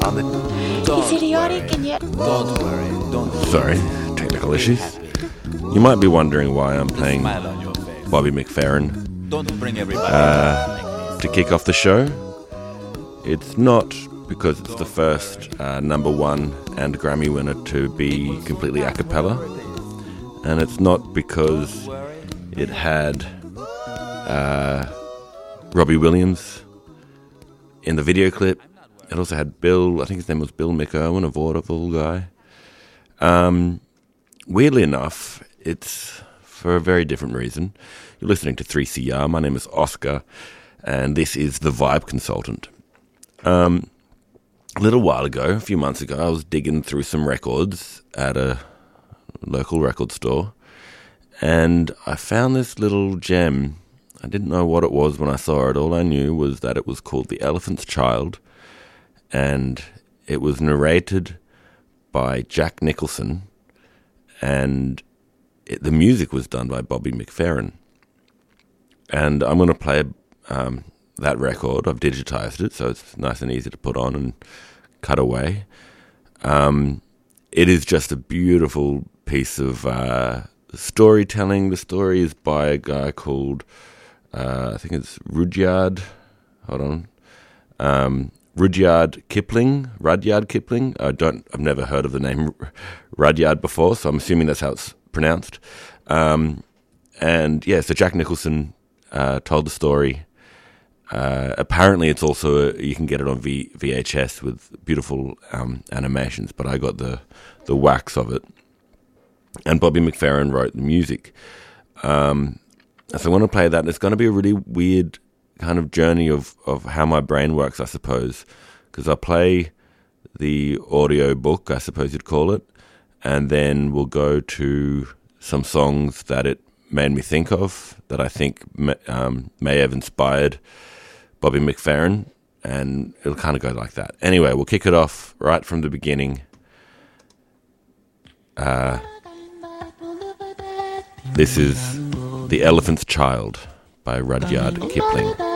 It's idiotic and yet... Don't worry, don't worry. Sorry, technical issues. You might be wondering why I'm playing Smile on your face. Bobby McFerrin Don't bring everybody to kick off the show. It's not because it's the first number one and Grammy winner to be completely a cappella, and it's not because it had Robbie Williams in the video clip. It also had Bill, I think his name was Bill McIrwin, a vaudeville guy. Weirdly enough, it's for a very different reason. You're listening to 3CR. My name is Oscar, and this is The Vibe Consultant. A little while ago, a few months ago, I was digging through some records at a local record store, and I found this little gem. I didn't know what it was when I saw it. All I knew was that it was called The Elephant's Child, and it was narrated by Jack Nicholson, and the music was done by Bobby McFerrin. And I'm going to play that record. I've digitized it, so it's nice and easy to put on and cut away. It is just a beautiful piece of storytelling. The story is by a guy called, I think it's Rudyard. Hold on. Rudyard Kipling. I've never heard of the name Rudyard before, so I'm assuming that's how it's pronounced. And yeah, so Jack Nicholson told the story. Apparently it's also, you can get it on VHS with beautiful animations, but I got the wax of it. And Bobby McFerrin wrote the music. So I want to play that, and it's going to be a really weird kind of journey of how my brain works, I suppose, because I play the audio book, I suppose you'd call it, and then we'll go to some songs that it made me think of, that I think may have inspired Bobby McFerrin, and it'll kind of go like that. Anyway, we'll kick it off right from the beginning. This is The Elephant's Child by Rudyard Kipling.